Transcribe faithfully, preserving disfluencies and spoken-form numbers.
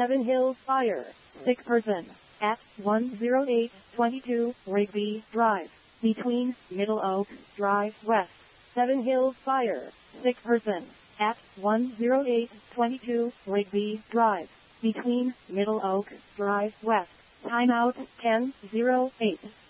Seven Hills Fire, sick person, at one oh eight twenty-two Rigby Drive, between Middle Oak Drive West. Seven Hills Fire, sick person, at one oh eight twenty-two Rigby Drive, between Middle Oak Drive West. Timeout ten oh eight.